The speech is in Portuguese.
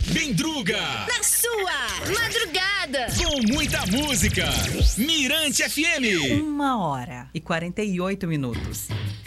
Bendruga. Na sua madrugada. Com muita música. Mirante FM. 1h48.